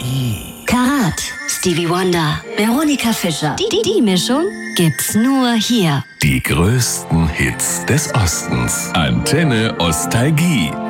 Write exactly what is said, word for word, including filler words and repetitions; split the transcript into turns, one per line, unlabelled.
Karat, Stevie Wonder, Veronika Fischer. Die, die, die Mischung gibt's nur hier.
Die größten Hits des Ostens. Antenne Ostalgie.